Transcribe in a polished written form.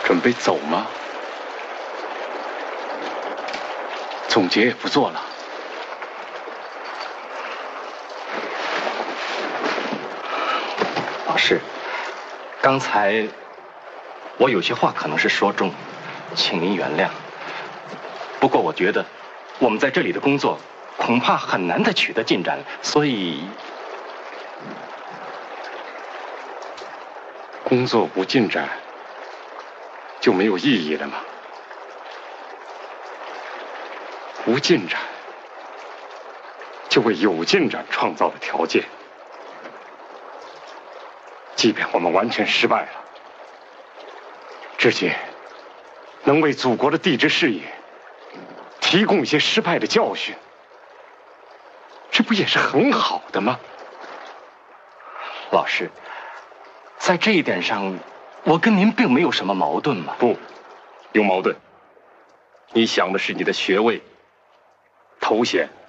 准备走吗？总结也不做了。 老师，刚才我有些话可能是说重，请您原谅。不过我觉得我们在这里的工作恐怕很难再取得进展，所以工作无进展就没有意义了吗？无进展就为有进展创造了条件。即便我们完全失败了，直接能为祖国的地质事业提供一些失败的教训，这不也是很好的吗？ 老师，在这一点上，我跟您并没有什么矛盾嘛。 不，有矛盾。你想的是你的学位、头衔